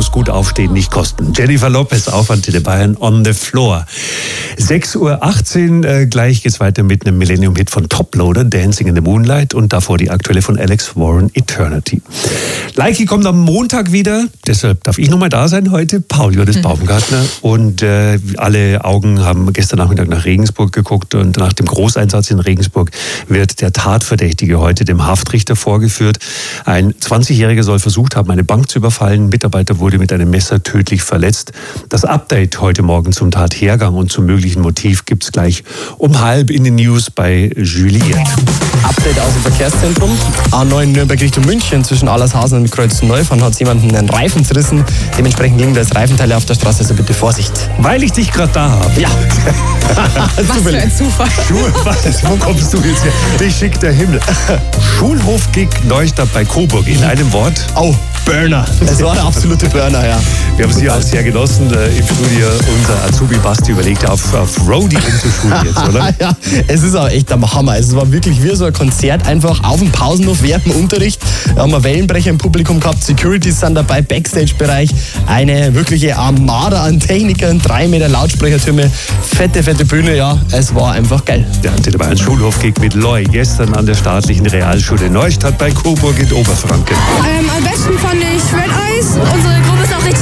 muss gut aufstehen nicht kosten. Jennifer Lopez auf Antenne Bayern on the floor. 6:18 Uhr, gleich geht's weiter mit einem Millennium-Hit von Toploader, Dancing in the Moonlight, und davor die aktuelle von Alex Warren, Eternity. Leiki kommt am Montag wieder, deshalb darf ich nochmal da sein heute, Paul Johannes Baumgartner, und alle Augen haben gestern Nachmittag nach Regensburg geguckt, und nach dem Großeinsatz in Regensburg wird der Tatverdächtige heute dem Haftrichter vorgeführt. Ein 20-Jähriger soll versucht haben, eine Bank zu überfallen. Ein Mitarbeiter wurde mit einem Messer tödlich verletzt. Das Update heute Morgen zum Tathergang und zum möglichen Motiv gibt es gleich um 12:30 in den News bei Juliette. Update aus dem Verkehrszentrum. A9 Nürnberg Richtung München zwischen Allershausen und Kreuzneufahren hat jemanden einen Reifen zerrissen. Dementsprechend liegen da jetzt Reifenteile auf der Straße, also bitte Vorsicht. Weil ich dich gerade da habe. Ja. Was für ein Zufall. Wo kommst du jetzt her? Ich schick der Himmel. Schulhof-Gig Neustadt bei Coburg. In einem Wort. Oh, Burner. Es war der absolute Burner, ja. Wir haben es hier auch sehr genossen im Studio. Unser Azubi Basti überlegt auf Roadie hinzuschulen jetzt, oder? Ja, es ist auch echt der Hammer. Es war wirklich wie so ein Konzert, einfach auf dem Pausenhof während dem Unterricht. Da haben wir Wellenbrecher im Publikum gehabt, Securities sind dabei, Backstage-Bereich, eine wirkliche Armada an Technikern, 3 Meter Lautsprechertürme, fette Bühne, ja, es war einfach geil. Der Antenne Bayern Schulhof-Gig mit Loi gestern an der staatlichen Realschule Neustadt bei Coburg in Oberfranken. Am besten fand ich Red Eyes. Unsere Gruppe ist auch richtig